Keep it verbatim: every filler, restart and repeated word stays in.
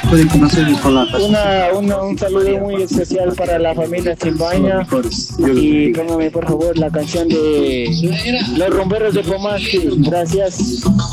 pueden conocer con la Una, una, un saludo muy especial para la familia Chimbaña. Y póngame por favor la canción de Los Rumberos de Pomaski. Gracias.